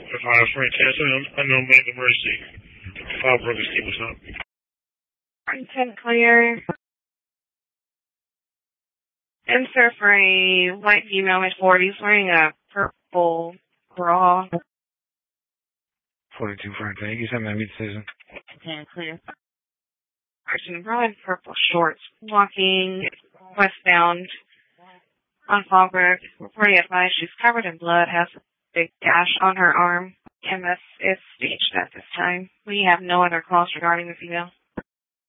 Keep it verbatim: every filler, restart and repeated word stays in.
If I was Frank Castle, unknown man of mercy. Five brothers, keep us up. ten clear. Answer for a white female mid forties wearing a purple bra. forty-two Frank, can you send me a decision? ten clear. Person bra and purple shorts walking westbound on Fallbrook. Reporting advice she's covered in blood, has a big gash on her arm. M S is staged at this time. We have no other calls regarding the female.